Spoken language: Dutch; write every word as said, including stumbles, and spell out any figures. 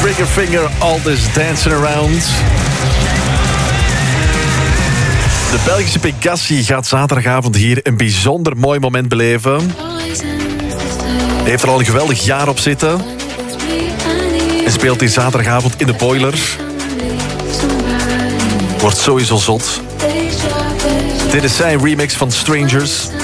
Triggerfinger, All This Dancing Around. De Belgische Pegassi gaat zaterdagavond hier een bijzonder mooi moment beleven. Hij heeft er al een geweldig jaar op zitten. En speelt hij zaterdagavond in de Boiler. Wordt sowieso zot. Dit is zijn remix van Strangers.